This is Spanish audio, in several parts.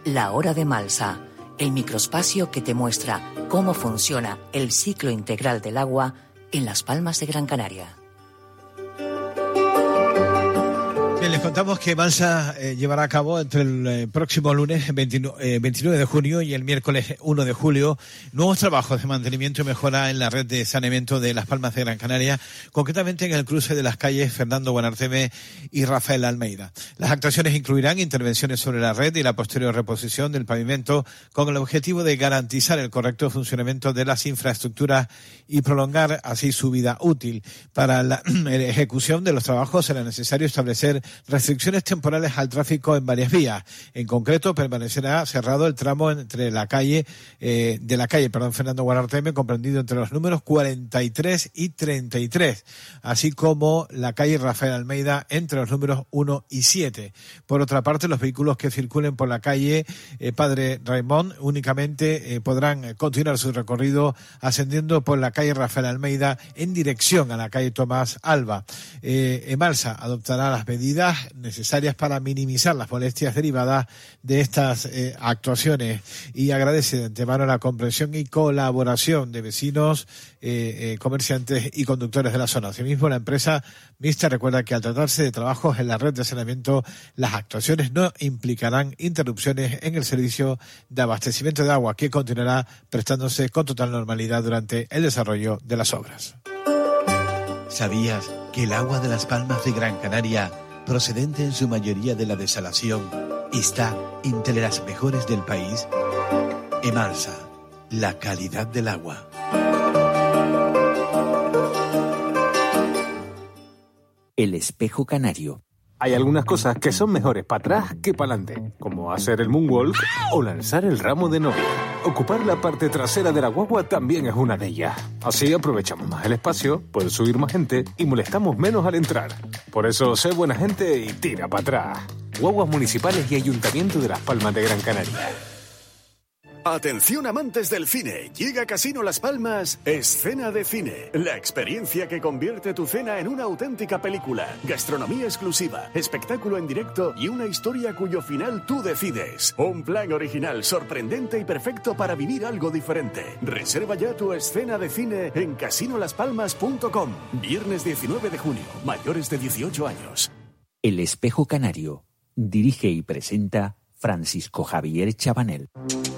La Hora de Malsa, el microespacio que te muestra cómo funciona el ciclo integral del agua en Las Palmas de Gran Canaria. Bien, les contamos que Malsa llevará a cabo entre el próximo lunes 29 de junio y el miércoles 1 de julio nuevos trabajos de mantenimiento y mejora en la red de saneamiento de Las Palmas de Gran Canaria, concretamente en el cruce de las calles Fernando Buenarteme y Rafael Almeida. Las actuaciones incluirán intervenciones sobre la red y la posterior reposición del pavimento con el objetivo de garantizar el correcto funcionamiento de las infraestructuras y prolongar así su vida útil. Para la ejecución de los trabajos será necesario establecer restricciones temporales al tráfico en varias vías. En concreto, permanecerá cerrado el tramo entre la calle Fernando Buenarteme, comprendido entre los números 43 y 33, así como la calle Rafael Almeida entre los números 1 y 7. Por otra parte, los vehículos que circulen por la calle Padre Raimón únicamente podrán continuar su recorrido ascendiendo por la calle Rafael Almeida en dirección a la calle Tomás Alba. Malsa adoptará las medidas necesarias para minimizar las molestias derivadas de estas actuaciones y agradece de antemano la comprensión y colaboración de vecinos, comerciantes y conductores de la zona. Asimismo, la empresa mixta recuerda que al tratarse de trabajos en la red de saneamiento, las actuaciones no implicarán interrupciones en el servicio de abastecimiento de agua, que continuará prestándose con total normalidad durante el desarrollo de las obras. ¿Sabías que el agua de Las Palmas de Gran Canaria, procedente en su mayoría de la desalación, está entre las mejores del país? Emalsa, la calidad del agua. El espejo canario. Hay algunas cosas que son mejores para atrás que para adelante, como hacer el moonwalk o lanzar el ramo de novia. Ocupar la parte trasera de la guagua también es una de ellas. Así aprovechamos más el espacio, puede subir más gente y molestamos menos al entrar. Por eso, sé buena gente y tira para atrás. Guaguas municipales y Ayuntamiento de Las Palmas de Gran Canaria. Atención amantes del cine, llega a Casino Las Palmas Escena de Cine, la experiencia que convierte tu cena en una auténtica película, gastronomía exclusiva, espectáculo en directo y una historia cuyo final tú decides. Un plan original, sorprendente y perfecto para vivir algo diferente. Reserva ya tu escena de cine en casinolaspalmas.com. Viernes 19 de junio, mayores de 18 años. El espejo canario. Dirige y presenta Francisco Javier Chabanel.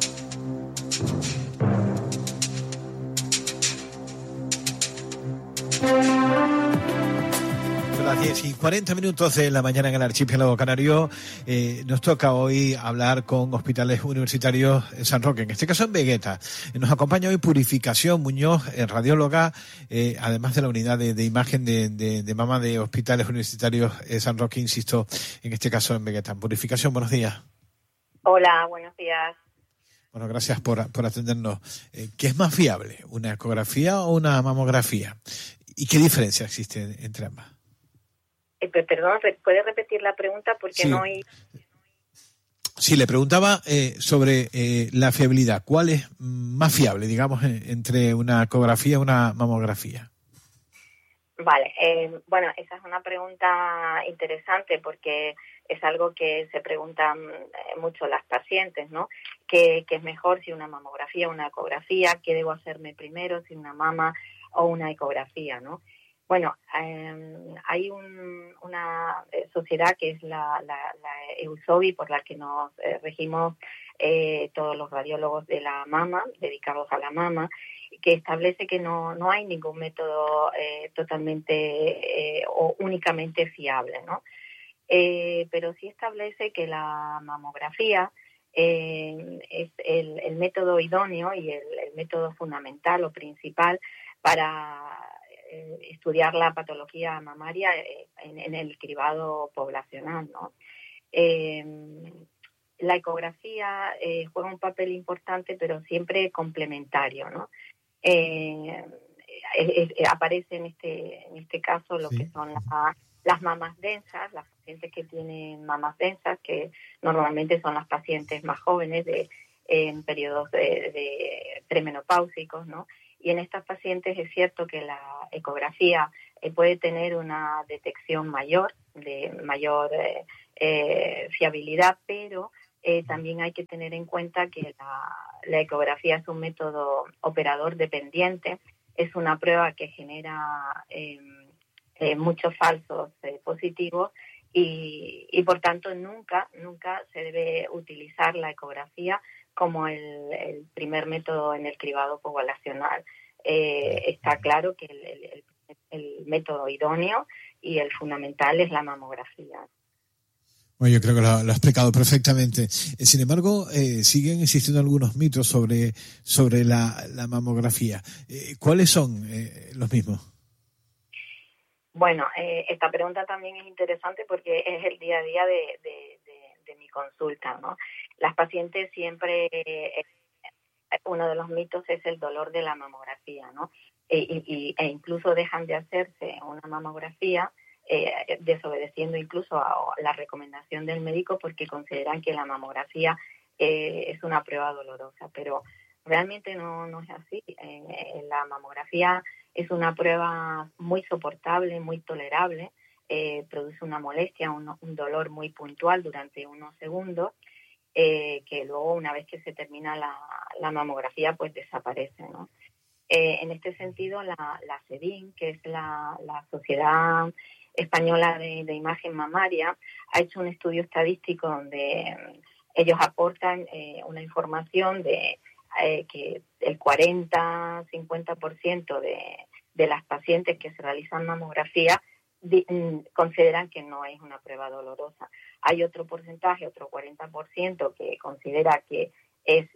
Las 10:40 de la mañana en el archipiélago canario. Nos toca hoy hablar con hospitales universitarios en San Roque, en este caso en Vegueta. Nos acompaña hoy Purificación Muñoz, radióloga, además de la unidad de imagen de mama de hospitales universitarios San Roque, insisto, en este caso en Vegueta. Purificación, buenos días. Hola, buenos días. Bueno, gracias por atendernos. ¿Qué es más fiable, una ecografía o una mamografía? ¿Y qué diferencia existe entre ambas? Perdón, ¿puede repetir la pregunta? Porque sí. No hay... Sí, le preguntaba sobre la fiabilidad. ¿Cuál es más fiable, digamos, entre una ecografía y una mamografía? Vale, bueno, esa es una pregunta interesante porque es algo que se preguntan mucho las pacientes, ¿no? ¿Qué es mejor, si una mamografía o una ecografía? ¿Qué debo hacerme primero, si una mama o una ecografía, ¿no? Bueno, hay una sociedad que es la EUSOBI, por la que nos regimos todos los radiólogos de la mama, dedicados a la mama, que establece que no hay ningún método totalmente o únicamente fiable, ¿no? Pero sí establece que la mamografía es el método idóneo y el método fundamental o principal para estudiar la patología mamaria en el cribado poblacional, ¿no? La ecografía juega un papel importante, pero siempre complementario, ¿no? Aparece en este caso lo que son las mamas densas, las pacientes que tienen mamas densas, que normalmente son las pacientes más jóvenes en periodos de premenopáusicos, ¿no? Y en estas pacientes es cierto que la ecografía puede tener una detección mayor, de mayor fiabilidad, pero También hay que tener en cuenta que la ecografía es un método operador dependiente, es una prueba que genera muchos falsos positivos y por tanto nunca se debe utilizar la ecografía como el primer método en el cribado poblacional. Está claro que el método idóneo y el fundamental es la mamografía. Bueno, yo creo que lo ha explicado perfectamente. Sin embargo, siguen existiendo algunos mitos sobre la mamografía. ¿Cuáles son los mismos? Bueno, esta pregunta también es interesante porque es el día a día de mi consulta, ¿no? Las pacientes siempre, uno de los mitos es el dolor de la mamografía, ¿no? E incluso dejan de hacerse una mamografía desobedeciendo incluso a la recomendación del médico porque consideran que la mamografía es una prueba dolorosa, pero realmente no es así. La mamografía es una prueba muy soportable, muy tolerable, produce una molestia, un dolor muy puntual durante unos segundos, que luego una vez que se termina la mamografía pues desaparece, ¿no? En este sentido la SEDIN, que es la Sociedad Española de Imagen Mamaria, ha hecho un estudio estadístico donde ellos aportan una información de que el 40-50% de las pacientes que se realizan mamografía consideran que no es una prueba dolorosa. Hay otro porcentaje, otro 40% que considera que es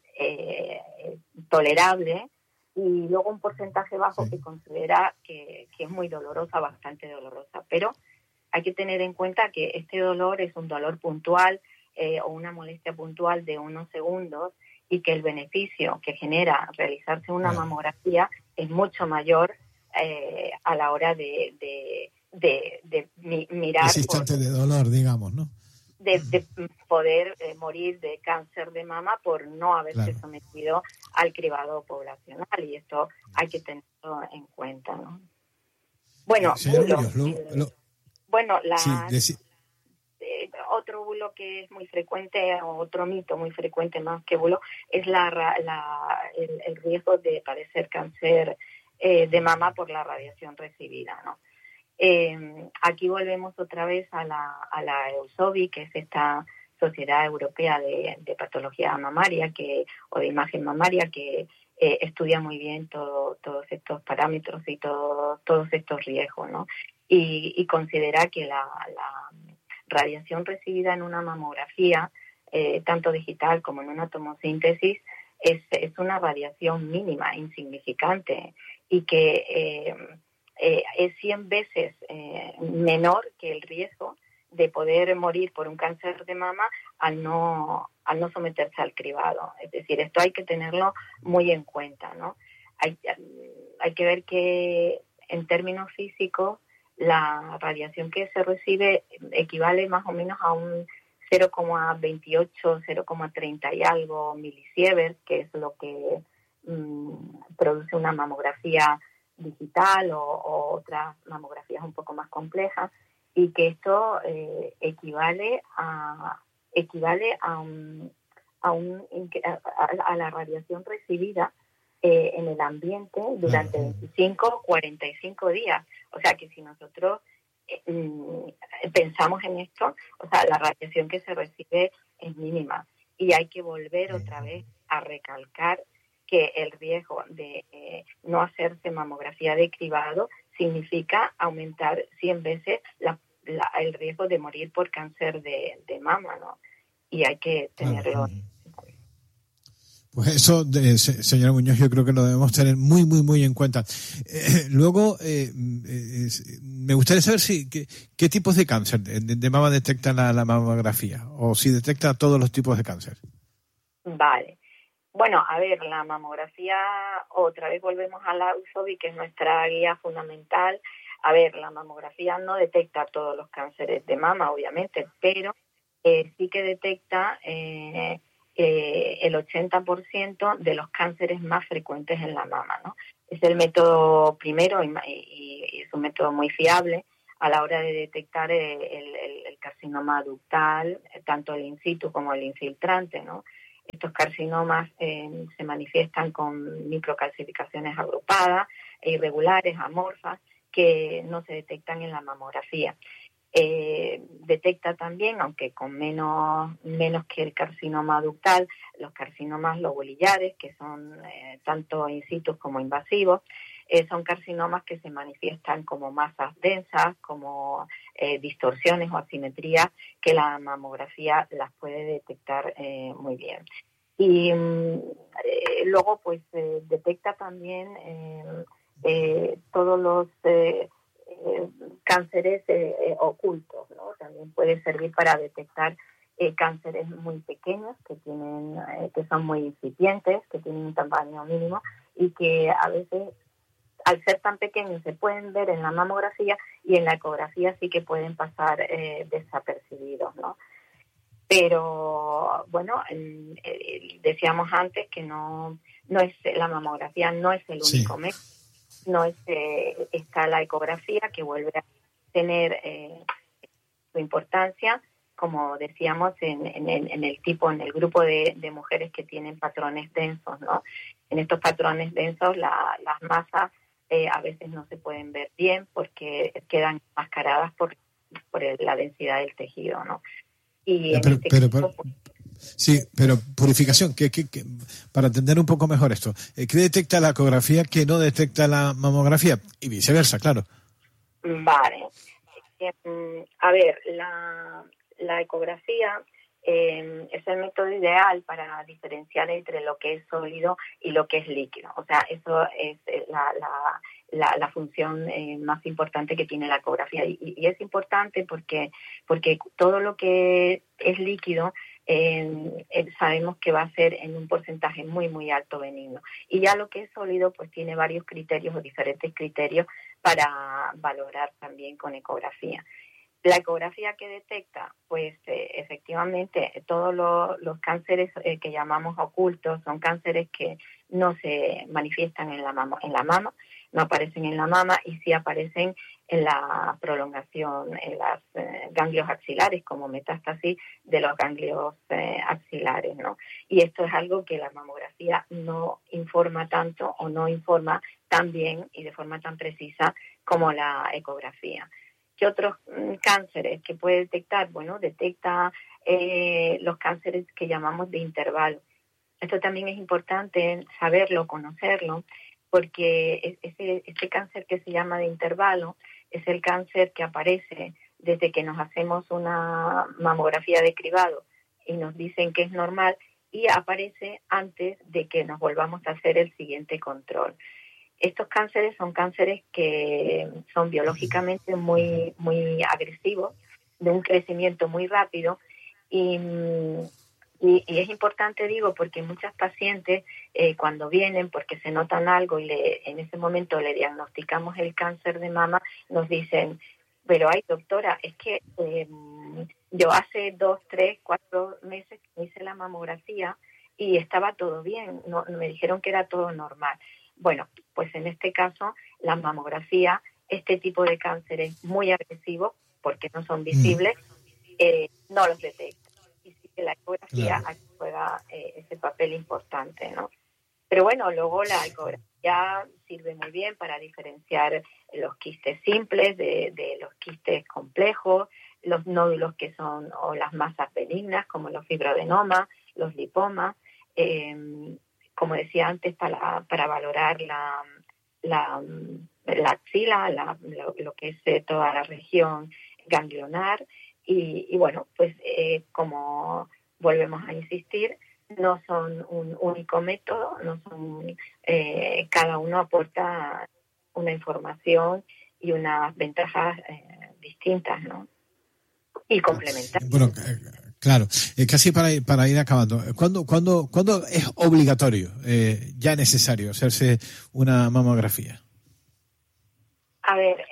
tolerable, y luego un porcentaje bajo que considera que es muy dolorosa, bastante dolorosa. Pero hay que tener en cuenta que este dolor es un dolor puntual o una molestia puntual de unos segundos, y que el beneficio que genera realizarse una mamografía es mucho mayor a la hora de mirar... Ese instante de dolor, digamos, ¿no? De poder morir de cáncer de mama por no haberse sometido al cribado poblacional, y esto hay que tenerlo en cuenta, ¿no? Bueno, otro bulo que es muy frecuente, otro mito muy frecuente más que bulo, es el riesgo de padecer cáncer de mama por la radiación recibida, ¿no? Aquí volvemos otra vez a la EUSOBI, que es esta Sociedad Europea de Patología Mamaria o de Imagen Mamaria, que estudia muy bien todos estos parámetros y todos estos riesgos, ¿no? Y considera que la radiación recibida en una mamografía, tanto digital como en una tomosíntesis, es una radiación mínima, insignificante, y que es 100 veces menor que el riesgo de poder morir por un cáncer de mama al no someterse al cribado. Es decir, esto hay que tenerlo muy en cuenta, ¿no? Hay que ver que en términos físicos la radiación que se recibe equivale más o menos a un 0,28, 0,30 y algo milisieverts, que es lo que produce una mamografía digital o otras mamografías un poco más complejas, y que esto equivale a la radiación recibida en el ambiente durante 25-45 días. O sea que si nosotros pensamos en esto, o sea, la radiación que se recibe es mínima, y hay que volver otra vez a recalcar que el riesgo de no hacerse mamografía de cribado significa aumentar 100 veces el riesgo de morir por cáncer de mama, ¿no? Y hay que tenerlo. Pues eso, señora Muñoz, yo creo que lo debemos tener muy, muy, muy en cuenta. Luego, me gustaría saber qué tipos de cáncer de mama detecta la mamografía, o si detecta todos los tipos de cáncer. Vale. Bueno, a ver, la mamografía, otra vez volvemos a la EUSOBI, que es nuestra guía fundamental. A ver, la mamografía no detecta todos los cánceres de mama, obviamente, pero sí que detecta el 80% de los cánceres más frecuentes en la mama, ¿no? Es el método primero y es un método muy fiable. a la hora de detectar el carcinoma ductal, tanto el in situ como el infiltrante, ¿no? Estos carcinomas se manifiestan con microcalcificaciones agrupadas, e irregulares, amorfas, que no se detectan en la mamografía. Detecta también, aunque con menos que el carcinoma ductal, los carcinomas lobolillares, que son tanto in situ como invasivos. Son carcinomas que se manifiestan como masas densas, como distorsiones o asimetrías que la mamografía las puede detectar muy bien. Y luego pues detecta también todos los cánceres ocultos, ¿no? También puede servir para detectar cánceres muy pequeños que son muy incipientes, que tienen un tamaño mínimo y que a veces, al ser tan pequeños, se pueden ver en la mamografía y en la ecografía sí que pueden pasar desapercibidos, ¿no? Pero bueno, decíamos antes que no es la mamografía, no es el único método, no es está la ecografía, que vuelve a tener su importancia, como decíamos, en el grupo de mujeres que tienen patrones densos, ¿no? En estos patrones densos las masas a veces no se pueden ver bien porque quedan enmascaradas por la densidad del tejido, ¿no? Y pero purificación, que para entender un poco mejor esto, ¿qué detecta la ecografía que no detecta la mamografía? Y viceversa, claro. Vale. A ver, la ecografía es el método ideal para diferenciar entre lo que es sólido y lo que es líquido. O sea, eso es la función más importante que tiene la ecografía. Y es importante porque todo lo que es líquido sabemos que va a ser en un porcentaje muy, muy alto benigno. Y ya lo que es sólido, pues tiene varios criterios o diferentes criterios para valorar también con ecografía. La ecografía que detecta, pues efectivamente todos los cánceres que llamamos ocultos son cánceres que no se manifiestan en la mama, no aparecen en la mama y sí aparecen en la prolongación, en los ganglios axilares como metástasis de los ganglios axilares, ¿no? Y esto es algo que la mamografía no informa tanto o no informa tan bien y de forma tan precisa como la ecografía. ¿Qué otros cánceres que puede detectar? Bueno, detecta los cánceres que llamamos de intervalo. Esto también es importante saberlo, conocerlo, porque este cáncer que se llama de intervalo es el cáncer que aparece desde que nos hacemos una mamografía de cribado y nos dicen que es normal y aparece antes de que nos volvamos a hacer el siguiente control. Estos cánceres son cánceres que son biológicamente muy, muy agresivos, de un crecimiento muy rápido y es importante, digo, porque muchas pacientes cuando vienen porque se notan algo y en ese momento le diagnosticamos el cáncer de mama, nos dicen, pero ay doctora, es que yo hace 2, 3, 4 meses me hice la mamografía y estaba todo bien, no, me dijeron que era todo normal. Bueno, pues en este caso, la mamografía, este tipo de cánceres muy agresivos, porque no son visibles, no los detecta. Y sí que la ecografía juega ese papel importante, ¿no? Pero bueno, luego la ecografía sirve muy bien para diferenciar los quistes simples de los quistes complejos, los nódulos que son, o las masas benignas, como los fibroadenomas, los lipomas, como decía antes, para valorar la axila, lo que es toda la región ganglionar y bueno, pues como volvemos a insistir, no son un único método, no son cada uno aporta una información y unas ventajas distintas, ¿no? Y complementarias. Bueno, claro, casi para ir acabando. ¿Cuándo es obligatorio, ya necesario, hacerse una mamografía? A ver,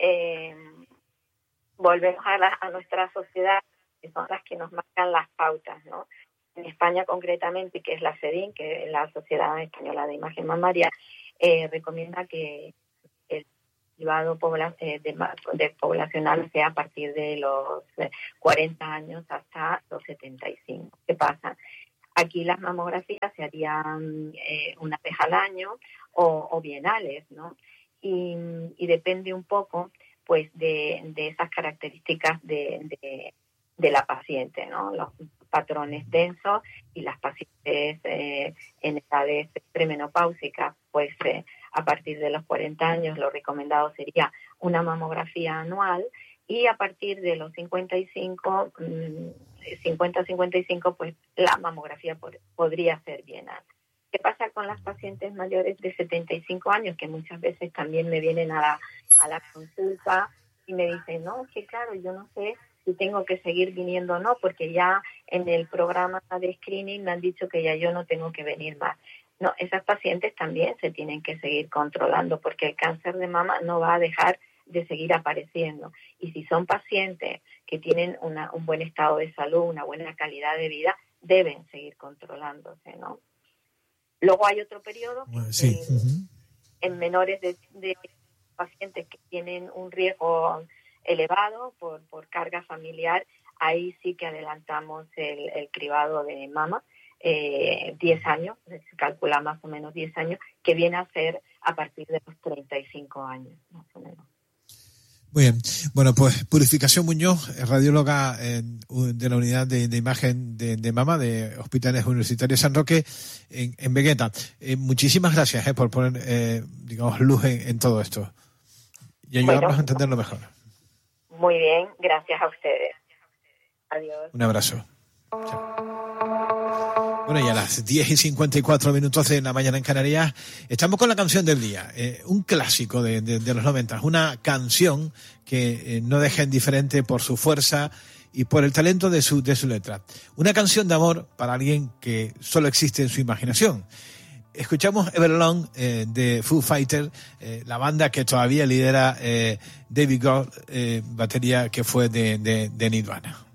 volvemos a nuestra sociedad, que son las que nos marcan las pautas, ¿no? En España concretamente, que es la CEDIN, que es la Sociedad Española de Imagen Mamaria, recomienda que cribado de poblacional sea a partir de los 40 años hasta los 75. ¿Qué pasa? Aquí las mamografías se harían una vez al año o bienales, ¿no? Y depende un poco, pues, de esas características de la paciente, ¿no? Los patrones densos y las pacientes en edades premenopáusicas, pues a partir de los 40 años lo recomendado sería una mamografía anual, y a partir de los 50-55, pues la mamografía podría ser bienal. ¿Qué pasa con las pacientes mayores de 75 años? Que muchas veces también me vienen a la consulta y me dicen, no, es que claro, yo no sé si tengo que seguir viniendo o no, porque ya en el programa de screening me han dicho que ya yo no tengo que venir más. No, esas pacientes también se tienen que seguir controlando, porque el cáncer de mama no va a dejar de seguir apareciendo. Y si son pacientes que tienen un buen estado de salud, una buena calidad de vida, deben seguir controlándose, ¿no? Luego hay otro periodo en menores de pacientes que tienen un riesgo elevado por carga familiar. Ahí sí que adelantamos el cribado de mama 10 años, se calcula más o menos 10 años, que viene a ser a partir de los 35 años, más o menos. Muy bien. Bueno, pues Purificación Muñoz, radióloga de la unidad de imagen de mama de Hospitales Universitarios San Roque en Vegueta. Muchísimas gracias por poner, digamos, luz en todo esto y ayudarnos a entenderlo mejor. Muy bien, gracias a ustedes. Adiós. Un abrazo. Chao. Bueno, y a las 10:54 de la mañana en Canarias estamos con la canción del día, un clásico de los 90, una canción que no deja indiferente por su fuerza y por el talento de su letra. Una canción de amor para alguien que solo existe en su imaginación. Escuchamos Everlong de Foo Fighters, la banda que todavía lidera David Grohl, batería que fue de Nirvana.